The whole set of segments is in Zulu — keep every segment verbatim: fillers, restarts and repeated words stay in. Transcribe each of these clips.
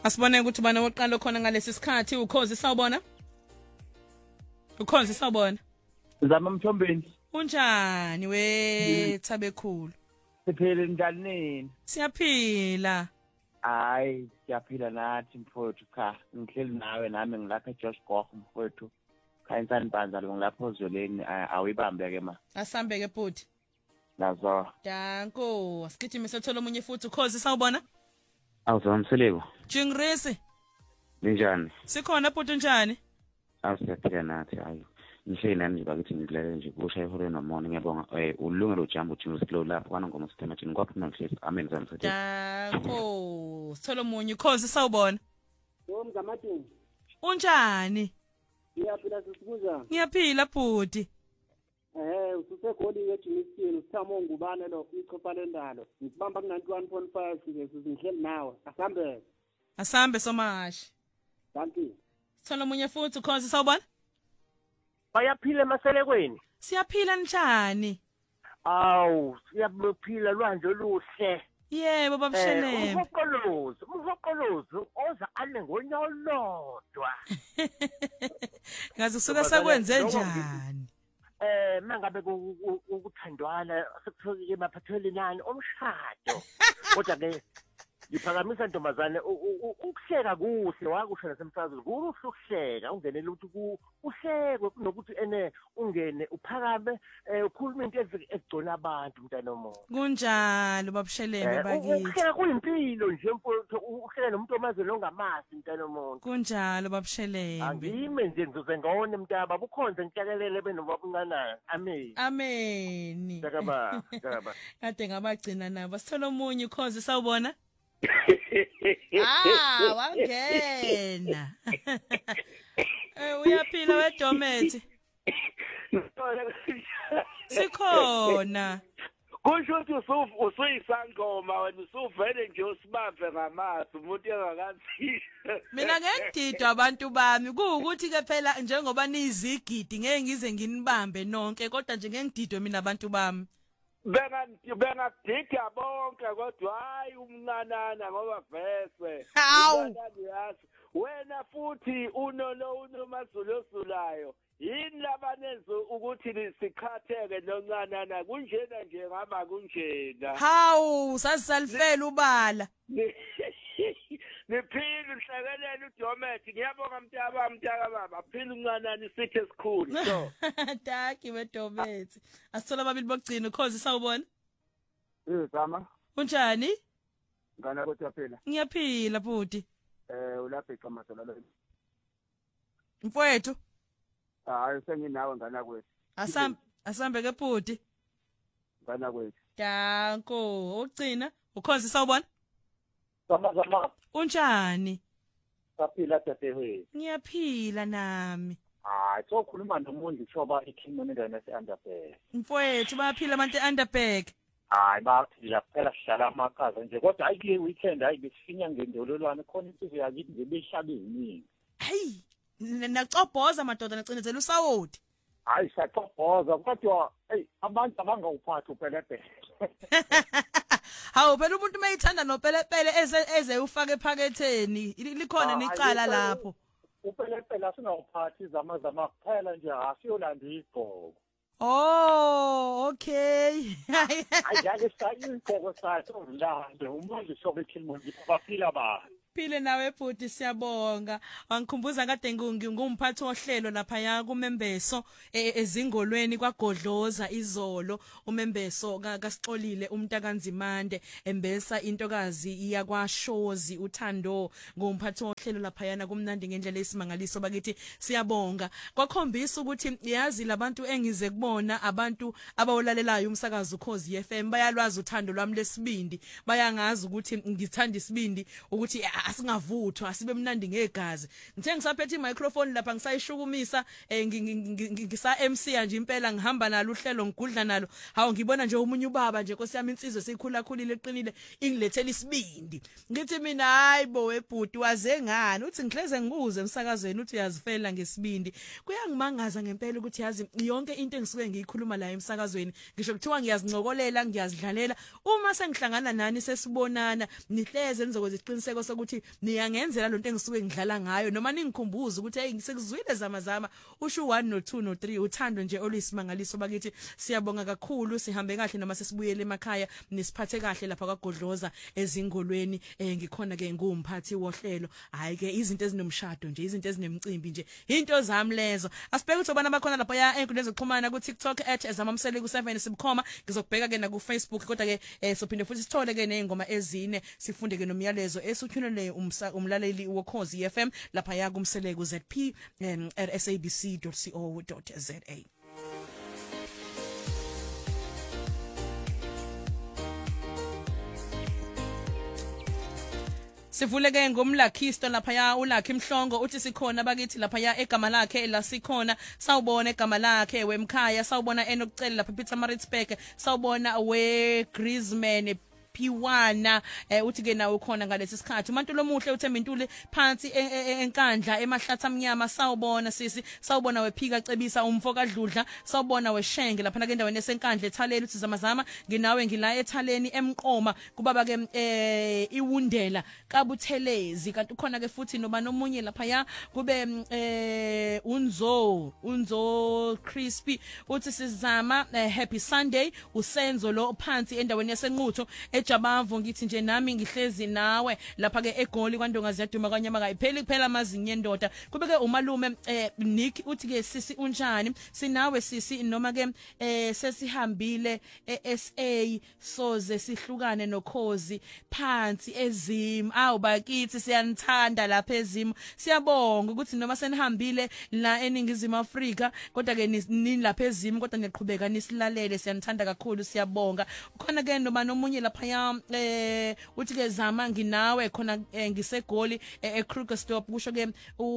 Asibone ukuthi bana woqala khona ngalesi sikhathi ukhozi sawubona. Ukhozi sawubona. Zama Mthombeni. Unjani we Thabekhulu? Siphile njani nini? Siyaphila. Hayi, siyaphila nathi mfowethu cha. Ngihleli nawe nami ngilapha eJosh Gogh mfowethu. Khayintsani banza lo ngilapha ozoleni awuyibambe ke ma. Asambe ke futhi. Nazo. Danko, asigijimise sithola omunye futhi ukhozi sawubona. Awuzamseleko. Jingrisi. Ninjani? Sikhona futhi njani? Awusiyaphila nathi hayi. Ngihleli nami nje bakithi ngidlale nje kusha ihole nomona ngiyabonga eh ulungelo ujambo uthi uslow lapho kana ngoma sistema thini kwaphuma ngihlezi amen zamsethe. Danko, sithola omunye ukhozi sawubona. Yom Zamatini. Unjani? Ngiyaphila sisibuza. Ngiyaphila futhi. Eh usesegoli ejimisini usithamo ngubane lo ichopha lendalo. Ngibamba ku ninety-one point five ke sizihleli nawe. Asambe. Asambe somashi. Danki. Sithola omunye futhi ukhozi sawubona. Bayaphila emaselekweni. Siyaphila njani? Awu, siyaphila lwanje oluhle. Yebo babushelele. Umhokolozo, umhokolozo oza ane ngonyolodwa. Ngazi kusuka sakwenze njani? Eh mangabe ukuthandwana sekuthoke emaphathelweni nani omshado. Kodwa ke ngiphakamisa ntombazane ukuhleka kuhle wakusho nasemsazweni kuhle ukuhleka ungenele ukuthi uhlekwe kunokuthi ene ungene uphakame ukhuluma into ezigcona abantu mntana omuntu kunjalo babusheleme bakithi ukuhleka kuyimpilo nje mfowethu uhleka nomuntu omazweni ongamazi mntana omuntu kunjalo babusheleme angime nje ngizoze ngone mntaba bukhonze ngitakelele benobabunqanana amen amen takaba takaba kade ngabagcina nabo sithola omunye ukhozi sawubona ah wangena eh uyaphila wedomethi sikhona kusho ukuthi usufu usuyisangoma wena usuvele nje usibambe ngamazi umuntu engakathi mina ngengididwa abantu bami kuukuthi ke phela njengoba nizigidi ngeke ngize nginibambe nonke kodwa nje ngengididwe mina abantu bami benga benga digga bonke kodwa hayi umnanana ngoba vese wena futhi unolo unomaZulu osulayo yini labanenzo ukuthi sikhatheke noncanana kunjena nje ngaba kunjena hawu sasisalifela ubala niphila uhlekelela uDomethi ngiyabonga mntaba mntaka baba phila uncanana isithe esikhulu so taki weDomethi asithola ababili bogcina ukhozi sawubona eh zama unjani ngana kodwa phela ngiyaphila futhi eh ulapha eqhamasela lo mfowethu hayi senginawe ngana kwethu asam asambe ke futhi ngana kwethu danko ugcina ukhozi sawubona zama zama unjani saphila dadewethu ngiyaphila nami hayi sokhuluma nomuntu shoba ikhimoni ngene se-Underberg mfowethu bayaphila abantu e-Underberg hayi baphila phela sihlala amakaza nje kodwa hayi kule weekend hayi besifinya ngendololwane khona insizwe yakithi nje beyihlabe yiningi hayi nacobhoza madoda nacinezela usawoti hayi sacobhoza kodwa hey abantu abangawuphathi upelepele hawu phela umuntu mayithanda nopelepele eze eze ufake ephaketheni likhona nicala lapho upelepele asingawuphathi zama zama kuphela nje asiyolanda igqoko oh okay ayake sayigqoko sakhe uzilande umuntu shobe ekhilimondi baphila ba phile nawe futhi siyabonga wangikhumbuza kade ngumphathi ohlelo lapha ya kumembeso ezingolweni kwagodloza izolo umembeso kaSixolile umntakanzimande embesa intokazi iya kwaShozi uThando ngumphathi ohlelo lapha yana kumnandi ngendlela esimangaliso bakithi siyabonga kwakhombisa ukuthi yazi labantu engize kubona abantu abawulalelayo umsakazo Ukhozi F M bayalwazi uthando lwami lesibindi bayangazi ukuthi ngithanda isibindi ukuthi asingavuthwa asibe mnandi ngegazi ngithe ngisaphethe imicrophone lapha ngisayishukumisa ngisa M C nje impela ngihamba nalo uhlelo ngigudla nalo hawo ngibona nje umunye ubaba nje Nkosi yami insizwe sikhula khulile eqinile ingilethela isibindi ngithi mina hayibo webhuti waze ngani uthi ngihleze ngibuze emsakazweni uthi uyazifela ngesibindi kuyangimangaza ngempela ukuthi yazi yonke into engisuke ngiyikhuluma la emsakazweni ngisho kuthiwa ngiyazincokolela ngiyazidlalela uma sengihlangana nani sesibonana nihleze nizokwenza isiqiniseko sokuthi ukuthi niyangenzela lonto engisuke ngidlala ngayo noma ningikhumbuza ukuthi hey ngisekuzwile zamazama usho one no two no three uthando nje oluyisimangaliso bakithi siyabonga kakhulu sihambe kahle noma sesibuyele emakhaya nisiphathe kahle lapha kwaGodloza ezingolweni eh ngikhona ke ngumphathi wohlelo hayi ke izinto ezinomshado nje izinto ezinemicimbi nje into zami lezo asibheke ukuthi obana bakhona lapha ya enkundleni zokuxhumana ku TikTok at zamamsele ku seven sibukhoma ngizokubheka ke na ku Facebook kodwa ke eh, sophinde futhi sithole ke nezingoma ezine sifunde ke nomyalezo esutshunele umlaleli wokhozi F M lapha ya kumsele ku Z P um, at s a b c dot co dot za. Sivuleke ngomlakhisto lapha ya uLakhi Mhlongo uthi sikhona bakithi lapha ya egama lakhe la sikhona sawubona egama lakhe wemkhaya sawubona enokucela lapha Peter Maritzburg sawubona we Griezmann Piwana eh uthi ke nawe ukhona ngalesi sikhathi umuntu lomuhle uthemba intuli phansi enkandla emahlatha amnyama sawubona sisi sawubona wephika cebisa umfo kadludla sawubona weshenge lapha ke endaweni esenkandla ethaleni uthi zamazama nginawe ngila ethaleni emqoma kubaba ke eh iwundela kabuthelezi kanti ukhona ke futhi noba nomunye lapha ya kube eh unzo unzo crispy uthi sizama eh, happy Sunday usenzo lo phansi endaweni yasenqutho Jabavu ngithi nje nami ngihlezi nawe lapha ke egoli kwaNdonga ziyaduma kwanyama kayipheli kuphela amazinyo endoda kubeke umalume eh, Nick uthi ke sisi unjani sinawe sisi noma ke eh, sesihambile e-S A soze sihlukane nokhozi phansi ezimu awu bakithi siyanithanda lapha ezimu siyabonga ukuthi noma senihambile la eningizimu Afrika kodwa ke nini lapha ezimu kodwa niyaqhubeka nisilalele siyanithanda kakhulu siyabonga ukhona ke noma nomunye lapha ya eh uthi ke zama nginawe khona eh, ngisegoli eh, eKrugersdorp kusho ke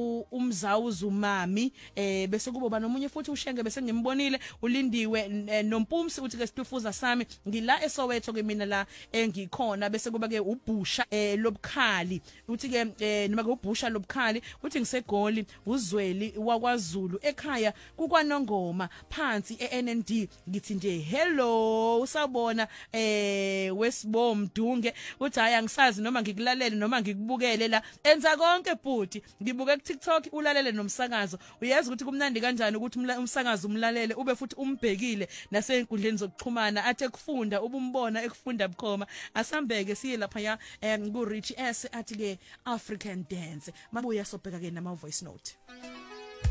umzawuzu mami eh bese kuboba nomunye futhi ushenge bese ngimbonile ulindiwe eh, nompumsi uthi ke situfuza sami ngila eSoweto ke mina la engikhona bese kuba ke ubhusha eh, lobukhali uthi ke eh, noma ke ubhusha lobukhali uthi ngisegoli uzweli wakwaZulu ekhaya kukwanongoma phansi eN N D ngithi nje hello usabona eh wesbo mdunge uthi hayi angisazi noma ngikulalele noma ngikubukele la enza konke bhuti ngibuke ku TikTok ulalele nomsakazo uyazi ukuthi kumnandi kanjani ukuthi umsakazo umlalele ube futhi umbhekile nasenkundleni zokuxhumana athe kufunda ubumbona ekufunda bukhoma asambeke siye lapha ya um, ku Rich S athi ke African Dance mabuya sobheka ke nama voice note.